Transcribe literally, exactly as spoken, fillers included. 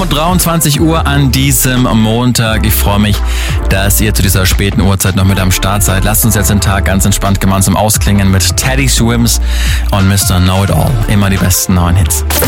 um dreiundzwanzig Uhr an diesem Montag. Ich freue mich, dass ihr zu dieser späten Uhrzeit noch mit am Start seid. Lasst uns jetzt den Tag ganz entspannt gemeinsam ausklingen mit Teddy Swims und Mister Know It All. Immer die besten neuen Hits.